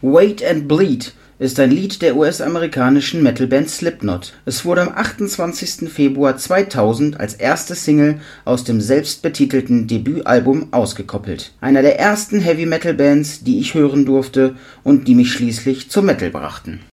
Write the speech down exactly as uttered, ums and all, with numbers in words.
Wait and Bleed ist ein Lied der U S-amerikanischen Metalband Slipknot. Es wurde am achtundzwanzigsten Februar zweitausend als erste Single aus dem selbstbetitelten Debütalbum ausgekoppelt. Einer der ersten Heavy-Metal-Bands, die ich hören durfte und die mich schließlich zum Metal brachten.